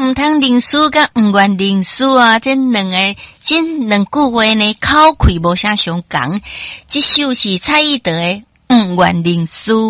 毋通认输甲毋愿认输啊，这两句话呢，口气无啥相共。这首是蔡依德的毋愿认输。